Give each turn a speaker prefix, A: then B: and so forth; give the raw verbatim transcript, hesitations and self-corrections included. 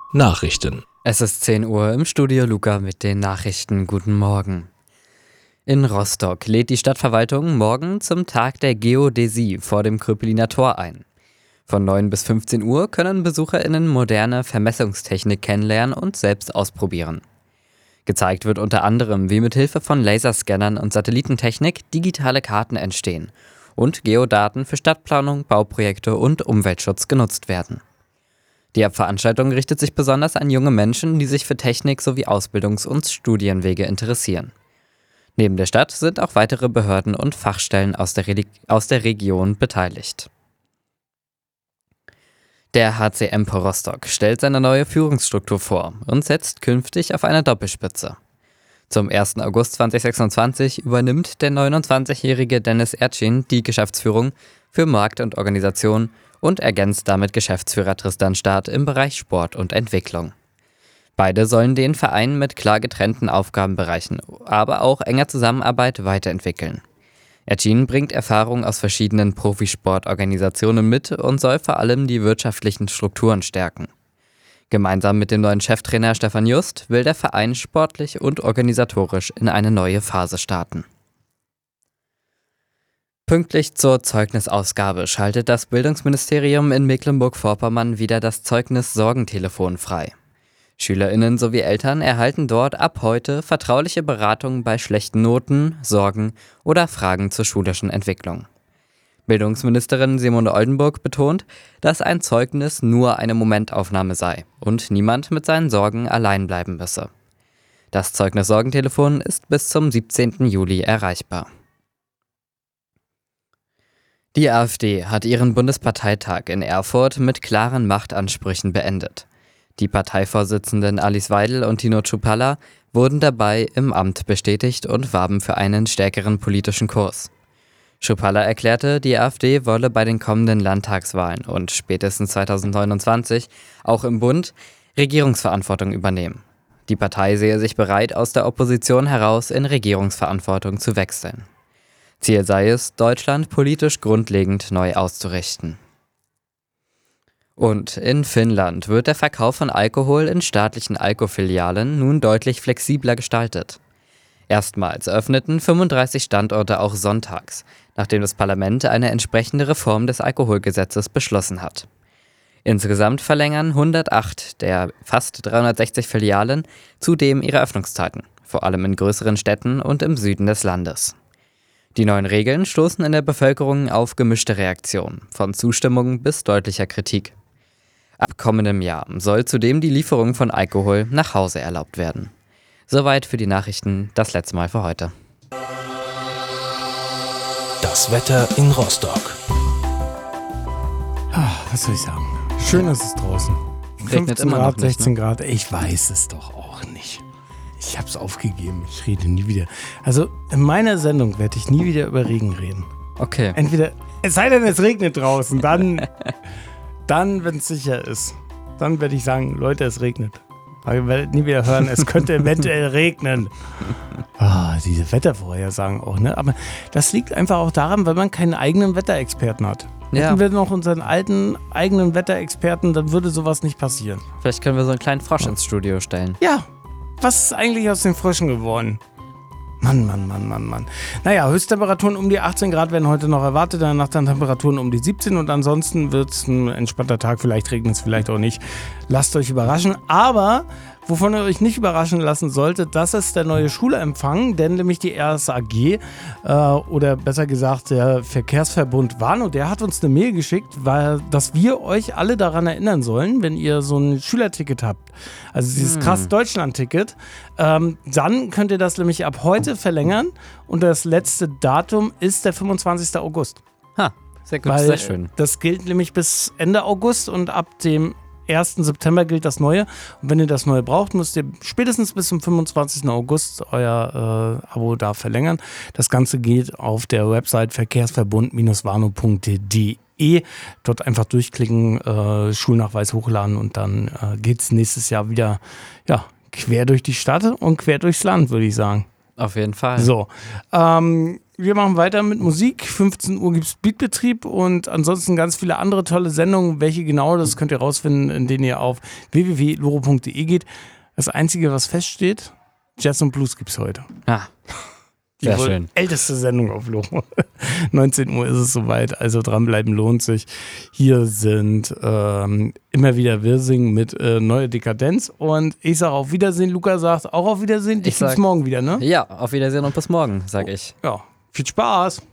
A: Nachrichten.
B: Es ist zehn Uhr, im Studio Luca mit den Nachrichten. Guten Morgen. In Rostock lädt die Stadtverwaltung morgen zum Tag der Geodäsie vor dem Kröpeliner Tor ein. Von neun bis fünfzehn Uhr können BesucherInnen moderne Vermessungstechnik kennenlernen und selbst ausprobieren. Gezeigt wird unter anderem, wie mit Hilfe von Laserscannern und Satellitentechnik digitale Karten entstehen und Geodaten für Stadtplanung, Bauprojekte und Umweltschutz genutzt werden. Die Veranstaltung richtet sich besonders an junge Menschen, die sich für Technik sowie Ausbildungs- und Studienwege interessieren. Neben der Stadt sind auch weitere Behörden und Fachstellen aus der, Re- aus der Region beteiligt. Der H C M Rostock stellt seine neue Führungsstruktur vor und setzt künftig auf eine Doppelspitze. Zum ersten August zweitausendsechsundzwanzig übernimmt der neunundzwanzigjährige Dennis Ercin die Geschäftsführung für Markt und Organisation und ergänzt damit Geschäftsführer Tristan Staat im Bereich Sport und Entwicklung. Beide sollen den Verein mit klar getrennten Aufgabenbereichen, aber auch enger Zusammenarbeit weiterentwickeln. Ercin bringt Erfahrung aus verschiedenen Profisportorganisationen mit und soll vor allem die wirtschaftlichen Strukturen stärken. Gemeinsam mit dem neuen Cheftrainer Stefan Just will der Verein sportlich und organisatorisch in eine neue Phase starten. Pünktlich zur Zeugnisausgabe schaltet das Bildungsministerium in Mecklenburg-Vorpommern wieder das Zeugnis-Sorgentelefon frei. SchülerInnen sowie Eltern erhalten dort ab heute vertrauliche Beratung bei schlechten Noten, Sorgen oder Fragen zur schulischen Entwicklung. Bildungsministerin Simone Oldenburg betont, dass ein Zeugnis nur eine Momentaufnahme sei und niemand mit seinen Sorgen allein bleiben müsse. Das Zeugnis-Sorgentelefon ist bis zum siebzehnten Juli erreichbar. Die AfD hat ihren Bundesparteitag in Erfurt mit klaren Machtansprüchen beendet. Die Parteivorsitzenden Alice Weidel und Tino Chrupalla wurden dabei im Amt bestätigt und warben für einen stärkeren politischen Kurs. Chrupalla erklärte, die AfD wolle bei den kommenden Landtagswahlen und spätestens zweitausendneunundzwanzig auch im Bund Regierungsverantwortung übernehmen. Die Partei sehe sich bereit, aus der Opposition heraus in Regierungsverantwortung zu wechseln. Ziel sei es, Deutschland politisch grundlegend neu auszurichten. Und in Finnland wird der Verkauf von Alkohol in staatlichen Alko-Filialen nun deutlich flexibler gestaltet. Erstmals öffneten fünfunddreißig Standorte auch sonntags, nachdem das Parlament eine entsprechende Reform des Alkoholgesetzes beschlossen hat. Insgesamt verlängern hundertacht der fast dreihundertsechzig Filialen zudem ihre Öffnungszeiten, vor allem in größeren Städten und im Süden des Landes. Die neuen Regeln stoßen in der Bevölkerung auf gemischte Reaktionen, von Zustimmung bis deutlicher Kritik. Ab kommendem Jahr soll zudem die Lieferung von Alkohol nach Hause erlaubt werden. Soweit für die Nachrichten, das letzte Mal für heute.
A: Das Wetter in Rostock.
C: Ah, was soll ich sagen? Schön ist es draußen.
B: Regnet immer noch
C: Grad,
B: nicht, ne?
C: sechzehn Grad, ich weiß es doch auch nicht. Ich hab's aufgegeben, ich rede nie wieder. Also in meiner Sendung werde ich nie wieder über Regen reden.
B: Okay.
C: Entweder, es sei denn, es regnet draußen, dann, dann wenn es sicher ist, dann werde ich sagen, Leute, es regnet. Aber ihr werdet nie wieder hören, es könnte eventuell regnen. Ah, diese Wettervorhersagen auch, ne? Aber das liegt einfach auch daran, weil man keinen eigenen Wetterexperten hat.
B: Ja.
C: Hätten wir noch unseren alten eigenen Wetterexperten, dann würde sowas nicht passieren.
B: Vielleicht können wir so einen kleinen Frosch ins Studio stellen.
C: Ja, was ist eigentlich aus den Fröschen geworden? Mann, Mann, Mann, Mann, Mann. Naja, Höchsttemperaturen um die achtzehn Grad werden heute noch erwartet, danach dann Temperaturen um die siebzehn und ansonsten wird es ein entspannter Tag, vielleicht regnet es, vielleicht auch nicht. Lasst euch überraschen, aber wovon ihr euch nicht überraschen lassen solltet, das ist der neue Schulempfang, denn nämlich die R S A G äh, oder besser gesagt der Verkehrsverbund Warnow, der hat uns eine Mail geschickt, weil, dass wir euch alle daran erinnern sollen, wenn ihr so ein Schülerticket habt, also dieses
B: Hm.
C: krass Deutschland-Ticket, ähm, dann könnt ihr das nämlich ab heute verlängern und das letzte Datum ist der fünfundzwanzigsten August.
B: Ha, sehr gut,
C: Weil
B: sehr schön.
C: das gilt nämlich bis Ende August und ab dem ersten September gilt das Neue. Und wenn ihr das Neue braucht, müsst ihr spätestens bis zum fünfundzwanzigsten August euer äh, Abo da verlängern. Das Ganze geht auf der Website verkehrsverbund warnow punkt de. Dort einfach durchklicken, äh, Schulnachweis hochladen und dann äh, geht es nächstes Jahr wieder ja, quer durch die Stadt und quer durchs Land, würde ich sagen.
B: Auf jeden Fall.
C: So, ähm, wir machen weiter mit Musik. fünfzehn Uhr gibt es Beatbetrieb und ansonsten ganz viele andere tolle Sendungen. Welche genau, das könnt ihr rausfinden, indem ihr auf w w w punkt loro punkt de geht. Das Einzige, was feststeht, Jazz und Blues gibt es heute.
B: Ah,
C: Die
B: sehr
C: wohl
B: schön.
C: älteste Sendung auf Loro. neunzehn Uhr ist es soweit, also dranbleiben lohnt sich. Hier sind ähm, immer wieder Wirsing mit äh, Neue Dekadenz und ich sage auf Wiedersehen. Luca sagt auch auf Wiedersehen. Dich
B: Ich sag-
C: gibt's morgen wieder, ne?
B: Ja, auf Wiedersehen und bis morgen, sag ich.
C: Ja, viel Spaß.